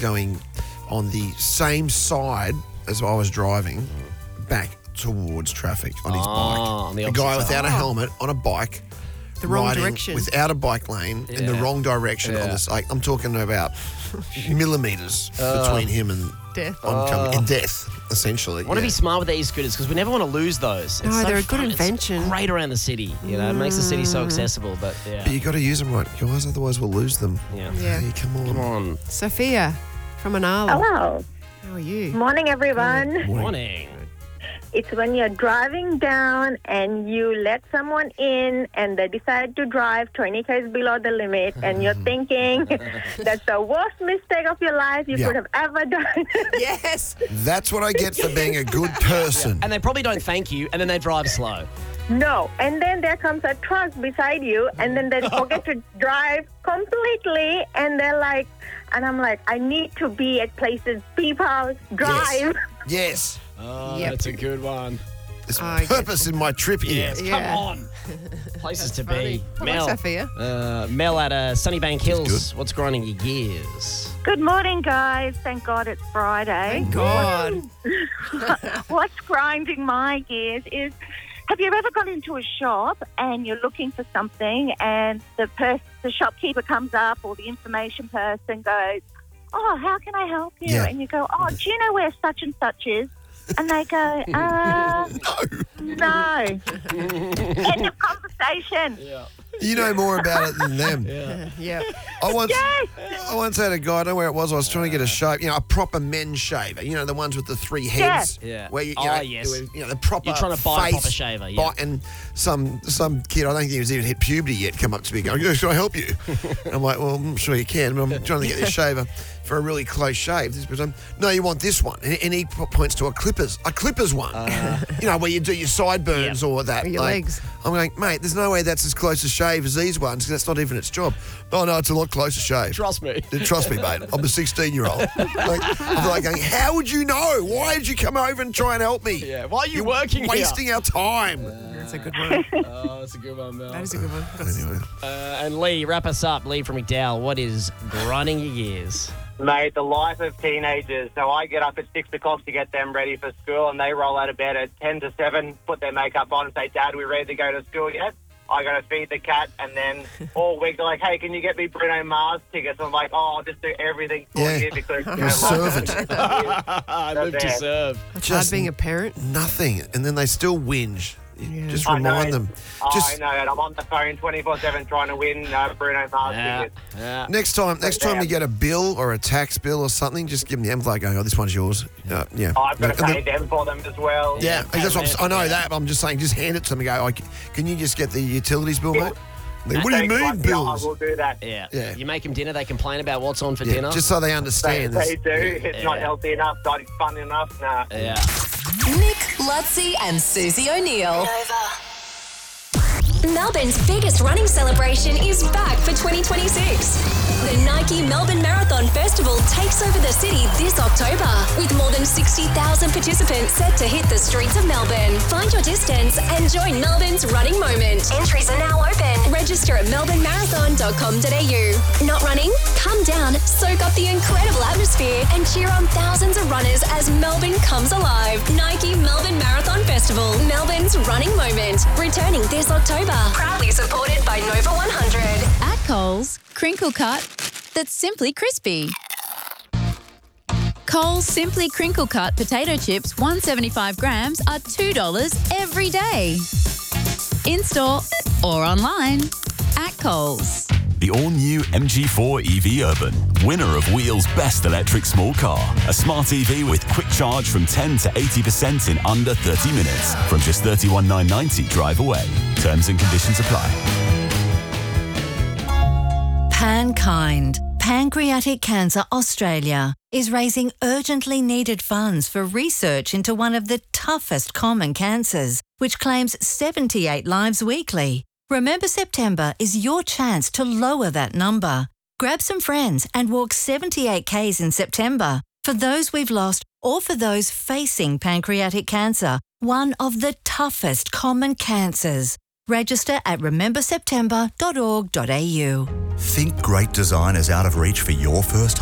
going on the same side as I was driving back towards traffic on his bike. On the a guy opposite without a helmet on a bike. The wrong riding direction. Without a bike lane in the wrong direction on this. Like, I'm talking about millimetres between him and Death. oncoming and death, essentially. I want to be smart with these scooters because we never want to lose those. It's No, so they're a good fun. invention. It's great around the city. You know, it makes the city so accessible. But But you got to use them right, guys, otherwise we'll lose them. yeah. Yeah. Hey, come on. Come on. Sophia from Anala. Hello. How are you? Morning, everyone. Morning. It's when you're driving down and you let someone in and they decide to drive 20 k's below the limit and you're thinking that's the worst mistake of your life you could have ever done. Yes. That's what I get for being a good person. And they probably don't thank you, and then they drive slow. No. And then there comes a truck beside you and then they forget to drive completely and they're like, and I'm like, I need to be at places people drive. Yes. Oh, Yep. that's a good one. There's I get purpose in my trip here. Yes, Yeah. come on. Places to be. Hello, Mel. Sophia. Mel at Sunnybank Hills. good. What's grinding your gears? Good morning, guys. Thank God it's Friday. God. What's grinding my gears is, have you ever gone into a shop and you're looking for something and the shopkeeper comes up or the information person goes, oh, how can I help you? Yeah. And you go, oh, do you know where such and such is? And they go, no. End of conversation. You know more about it than them. Yeah. I once had a guy, I don't know where it was, I was trying to get a shave, a proper men's shaver, the ones with the three heads. Yeah. Where you, Yes. the proper You're trying to buy a face, proper shaver, yeah. And some kid, I don't think he was even hit puberty yet, come up to me going, "Yeah, should I help you?" I'm like, well, I'm sure you can, but I'm trying to get this shaver for a really close shave. This person, no, you want this one. And he points to a Clippers one. Where you do your sideburns or that. Or your legs. I'm going, mate, there's no way that's as close a shave as these ones, because that's not even its job. Oh, no, it's a lot closer shave. Trust me. Trust me, mate. I'm a 16-year-old. I'm like going, how would you know? Why did you come over and try and help me? Yeah, why are you You're working wasting our time. That's a good one. Oh, that's a good one, Mel. That is a good one. Anyway. And Lee, wrap us up. Lee from McDowell, what is grinding your gears? Mate, the life of teenagers. So I get up at 6 o'clock to get them ready for school, and they roll out of bed at 10 to 7, put their makeup on and say, Dad, we ready to go to school yet? I got to feed the cat, and then all week they're like, hey, can you get me Bruno Mars tickets? I'm like, oh, I'll just do everything for you because You're a servant. I live to serve. It's hard being a parent. Nothing. And then they still whinge. Yeah. Just I know. remind them. I know, and I'm on the phone 24/7 trying to win Bruno Mars tickets. Yeah. Next time you get a bill or a tax bill or something, just give them the envelope going, oh, this one's yours. Yeah. I've got to And pay them for them as well. Yeah, that's what I know that, but I'm just saying, just hand it to them and go, can you just get the utilities bill, mate? What do you mean, I bills? will do that. Yeah. You make them dinner, they complain about what's on for Yeah, dinner. just so they understand. They do. It's not healthy enough, not fun enough. Nah. Yeah. Nick, Lutzi, and Susie O'Neill. Melbourne's biggest running celebration is back for 2026. The Nike Melbourne Marathon Festival takes over the city this October, with more than 60,000 participants set to hit the streets of Melbourne. Find your distance and join Melbourne's running moment. Entries are now open. Register at melbournemarathon.com.au. Not running? Come down, soak up the incredible atmosphere, and cheer on thousands of runners as Melbourne comes alive. Nike Melbourne Marathon Festival, Melbourne's running moment, returning this October. Proudly supported by Nova 100. At Coles, crinkle cut that's simply crispy. Coles Simply Crinkle Cut potato chips, 175 grams, are $2 every day. In-store or online at Coles. The all-new MG4 EV Urban, winner of Wheel's Best Electric Small Car. A smart EV with quick charge from 10 to 80% in under 30 minutes. From just $31,990 drive away. Terms and conditions apply. PanKind, Pancreatic Cancer Australia, is raising urgently needed funds for research into one of the toughest common cancers, which claims 78 lives weekly. Remember September is your chance to lower that number. Grab some friends and walk 78 Ks in September for those we've lost or for those facing pancreatic cancer, one of the toughest common cancers. Register at rememberseptember.org.au. Think great design is out of reach for your first